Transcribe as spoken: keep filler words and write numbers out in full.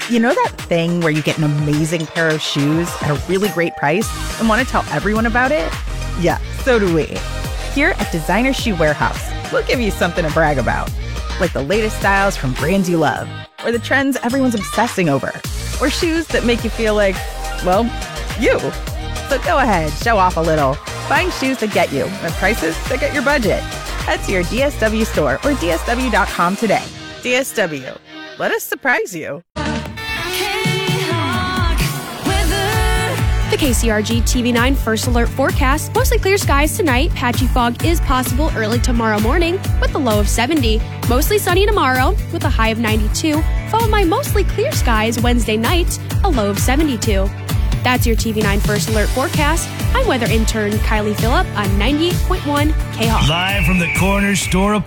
You know that thing where you get an amazing pair of shoes at a really great price and want to tell everyone about it? Yeah, so do we. Here at Designer Shoe Warehouse, we'll give you something to brag about, like the latest styles from brands you love, or the trends everyone's obsessing over, or shoes that make you feel like, well, you. So go ahead, show off a little. Find shoes that get you at prices that get your budget. Head to your D S W store or D S W dot com today. D S W. Let us surprise you. The K C R G T V nine First Alert forecast. Mostly clear skies tonight. Patchy fog is possible early tomorrow morning with a low of seventy. Mostly sunny tomorrow with a high of ninety-two. Followed by mostly clear skies Wednesday night, a low of seventy-two. That's your T V nine First Alert forecast. I'm weather intern Kylie Phillip on ninety-eight point one K H O K. Live from the Corner Store